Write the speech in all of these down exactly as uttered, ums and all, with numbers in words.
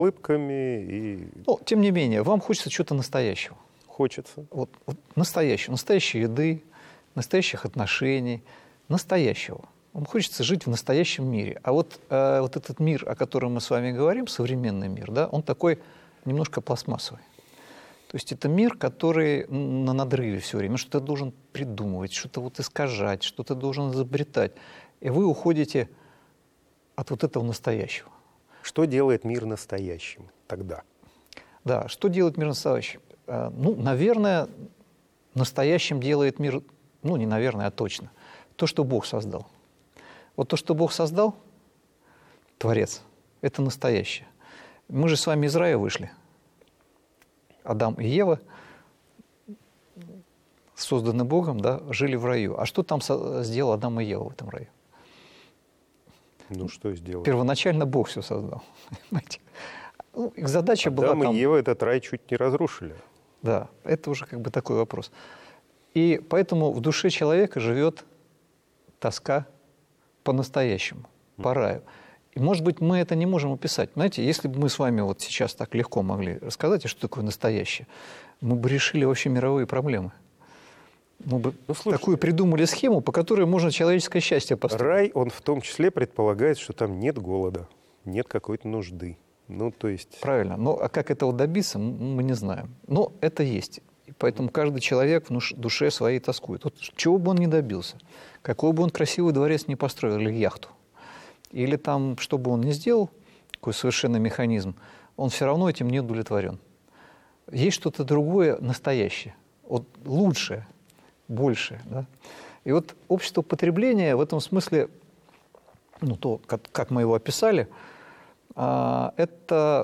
улыбками и... Но, тем не менее, вам хочется чего-то настоящего. Хочется. Вот, вот настоящего. Настоящей еды, настоящих отношений, настоящего. Вам хочется жить в настоящем мире. А вот, э, вот этот мир, о котором мы с вами говорим, современный мир, да, он такой немножко пластмассовый. То есть это мир, который на надрыве все время, что-то должен придумывать, что-то вот искажать, что-то должен изобретать. И вы уходите от вот этого настоящего. Что делает мир настоящим тогда? Да, что делает мир настоящим? Ну, наверное, настоящим делает мир, ну, не наверное, а точно, то, что Бог создал. Вот то, что Бог создал, Творец, это настоящее. Мы же с вами из рая вышли. Адам и Ева, созданы Богом, да, жили в раю. А что там сделал Адам и Ева в этом раю? Ну, что сделал? Первоначально Бог все создал. Понимаете? Ну, их задача Адам была и там... Ева этот рай чуть не разрушили. Да, это уже как бы такой вопрос. И поэтому в душе человека живет тоска по-настоящему, по раю. И, может быть, мы это не можем описать. Знаете, если бы мы с вами вот сейчас так легко могли рассказать, что такое настоящее, мы бы решили вообще мировые проблемы. Мы бы ну, такую придумали схему, по которой можно человеческое счастье построить. Рай, он в том числе предполагает, что там нет голода, нет какой-то нужды. Ну, то есть... Правильно. Но а как этого добиться, мы не знаем. Но это есть. И поэтому каждый человек в душе своей тоскует. Вот чего бы он ни добился, какой бы он красивый дворец ни построил или яхту, или там, что бы он ни сделал, какой совершенный механизм, он все равно этим не удовлетворен. Есть что-то другое, настоящее, вот лучшее, большее. Да? И вот общество потребления в этом смысле, ну, то, как, как мы его описали, а, это,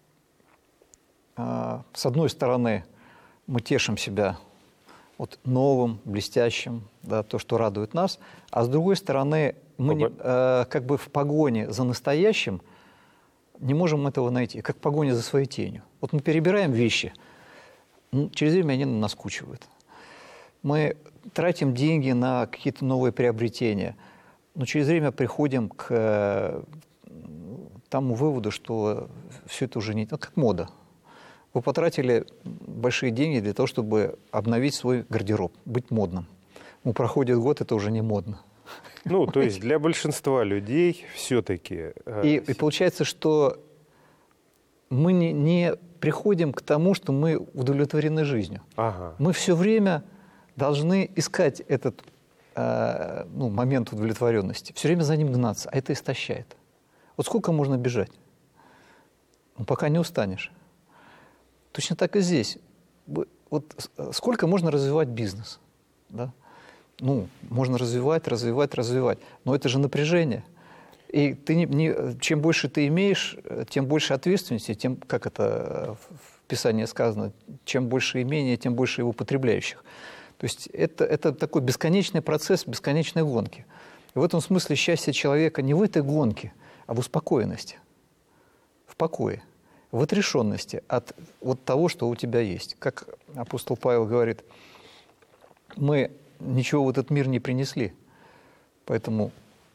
а, с одной стороны, мы тешим себя вот новым, блестящим, да, то, что радует нас, а с другой стороны, мы не, э, как бы в погоне за настоящим не можем этого найти, как в погоне за своей тенью. Вот мы перебираем вещи, ну, через время они наскучивают. Мы тратим деньги на какие-то новые приобретения, но через время приходим к э, тому выводу, что все это уже не... Ну, как мода. Вы потратили большие деньги для того, чтобы обновить свой гардероб, быть модным. Ну, проходит год, это уже не модно. Ну, то есть для большинства людей все-таки... И, и получается, что мы не, не приходим к тому, что мы удовлетворены жизнью. Ага. Мы все время должны искать этот э, ну, момент удовлетворенности, все время за ним гнаться, а это истощает. Вот сколько можно бежать? Ну, пока не устанешь. Точно так и здесь. Вот сколько можно развивать бизнес? Да? Ну, можно развивать, развивать, развивать. Но это же напряжение. И ты не, не, чем больше ты имеешь, тем больше ответственности, тем, как это в Писании сказано, чем больше имения, тем больше его потребляющих. То есть это, это такой бесконечный процесс, бесконечной гонки. И в этом смысле счастье человека не в этой гонке, а в успокоенности, в покое, в отрешенности от вот того, что у тебя есть. Как апостол Павел говорит, мы ничего в этот мир не принесли, поэтому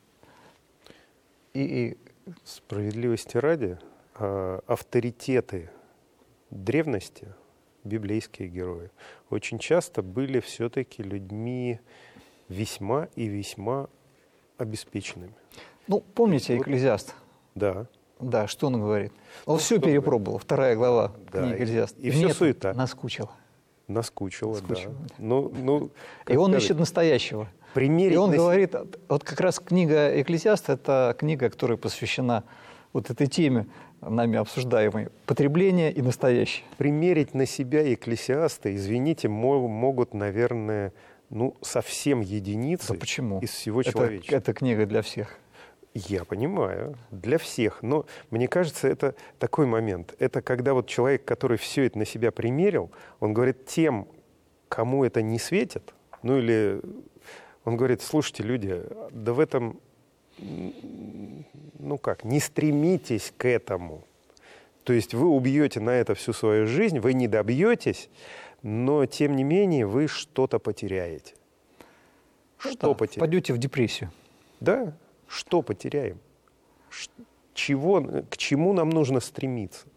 и, и... Справедливости ради, авторитеты древности, библейские герои, очень часто были все-таки людьми весьма и весьма обеспеченными. Ну, помните Экклезиаст? Да. Да, что он говорит? Он ну, все перепробовал, вторая глава да, книги Экклезиаст. И, и все суета. Наскучило. Наскучило, Наскучило. да. Ну, ну, и он сказать, ищет настоящего. Примерить и он на... говорит, вот как раз книга Экклезиаст, это книга, которая посвящена вот этой теме, нами обсуждаемой, потребление и настоящее. Примерить на себя Экклесиаста, извините, могут, наверное, ну, совсем единицы да почему? Из всего это, человечества. Это книга для всех. Я понимаю, для всех. Но мне кажется, это такой момент. Это когда вот человек, который все это на себя примерил, он говорит тем, кому это не светит, ну или он говорит, слушайте, люди, да в этом, ну как, не стремитесь к этому. То есть вы убьете на это всю свою жизнь, вы не добьетесь, но тем не менее вы что-то потеряете. Что да, потеряете? Впадете в депрессию. Да. Что потеряем? чего, к чему нам нужно стремиться.